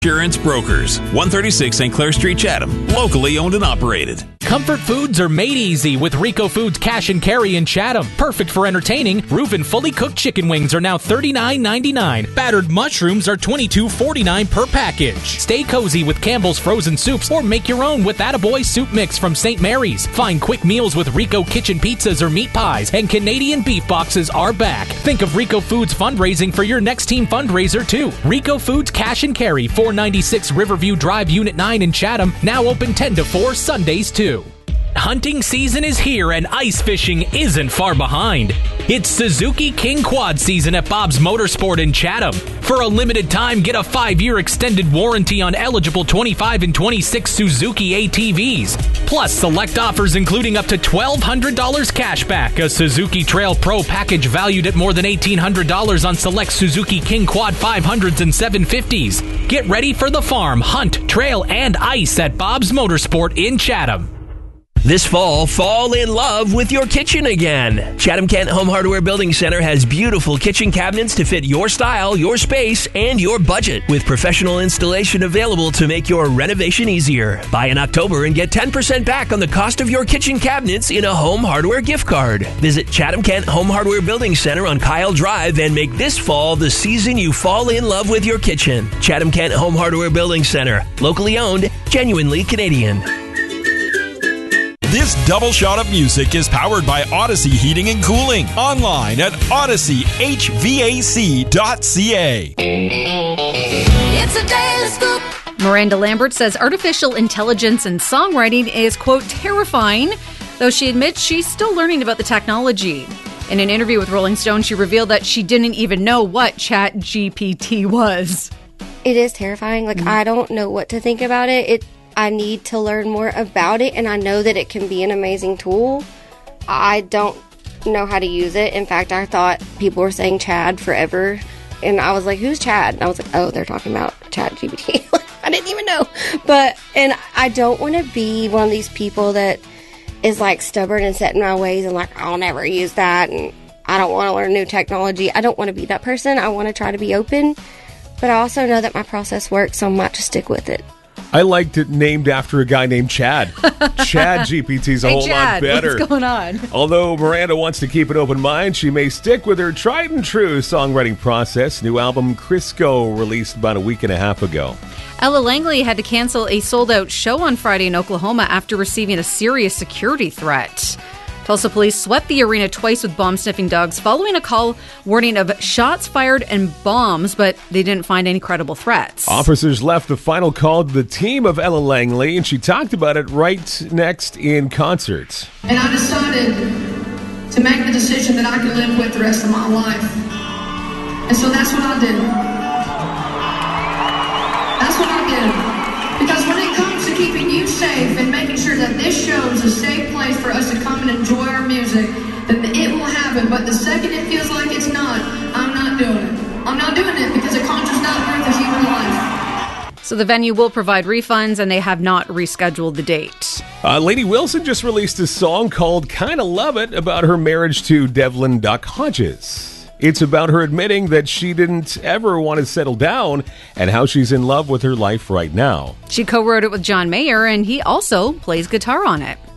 Insurance Brokers, 136 St. Clair Street, Chatham. Locally owned and operated. Comfort foods are made easy with Rico Foods Cash and Carry in Chatham. Perfect for entertaining. Reuben fully cooked chicken wings are now $39.99. Battered mushrooms are $22.49 per package. Stay cozy with Campbell's frozen soups or make your own with Attaboy soup mix from St. Mary's. Find quick meals with Rico Kitchen pizzas or meat pies, and Canadian beef boxes are back. Think of Rico Foods fundraising for your next team fundraiser too. Rico Foods Cash and Carry, 496 Riverview Drive, Unit 9 in Chatham. Now open 10 to 4 Sundays too. Hunting season is here and ice fishing isn't far behind. It's Suzuki King Quad season at Bob's Motorsport in Chatham. For a limited time, get a 5-year extended warranty on eligible 25 and 26 Suzuki ATVs. Plus, select offers including up to $1,200 cash back, a Suzuki Trail Pro package valued at more than $1,800 on select Suzuki King Quad 500s and 750s. Get ready for the farm, hunt, trail, and ice at Bob's Motorsport in Chatham. This fall in love with your kitchen again. Chatham-Kent Home Hardware Building Center has beautiful kitchen cabinets to fit your style, your space, and your budget, with professional installation available to make your renovation easier. Buy in October and get 10% back on the cost of your kitchen cabinets in a Home Hardware gift card. Visit Chatham-Kent Home Hardware Building Center on Kyle Drive and make this fall the season you fall in love with your kitchen. Chatham-Kent Home Hardware Building Center. Locally owned, genuinely Canadian. This double shot of music is powered by Odyssey Heating and Cooling. Online at odysseyhvac.ca. It's a daily scoop. Miranda Lambert says artificial intelligence and songwriting is, quote, terrifying, though she admits she's still learning about the technology. In an interview with Rolling Stone, she revealed that she didn't even know what ChatGPT was. It is terrifying. I don't know what to think about it. I need to learn more about it, and I know that it can be an amazing tool. I don't know how to use it. In fact, I thought people were saying Chad forever, and I was like, who's Chad? And I was like, oh, they're talking about ChatGPT. I didn't even know. And I don't want to be one of these people that is stubborn and set in my ways and I'll never use that, and I don't want to learn new technology. I don't want to be that person. I want to try to be open, but I also know that my process works, so I might just stick with it. I liked it named after a guy named Chad. Chad GPT's a whole lot better. What's going on? Although Miranda wants to keep an open mind, she may stick with her tried and true songwriting process. New album Crisco released about a week and a half ago. Ella Langley had to cancel a sold-out show on Friday in Oklahoma after receiving a serious security threat. Tulsa police swept the arena twice with bomb-sniffing dogs following a call warning of shots fired and bombs, but they didn't find any credible threats. Officers left the final call to the team of Ella Langley, and she talked about it right next in concert. And I decided to make the decision that I could live with the rest of my life. And so that's what I did. That's what I did. Because when it comes to keeping you safe and making sure that this show is a safe place for us to come and enjoy our music, then it will happen. But the second it feels like it's not, I'm not doing it. I'm not doing it because a concert's not worth a human life. So the venue will provide refunds, and they have not rescheduled the date. Lady Wilson just released a song called Kinda Love It about her marriage to Devlin Duck Hodges. It's about her admitting that she didn't ever want to settle down and how she's in love with her life right now. She co-wrote it with John Mayer, and he also plays guitar on it.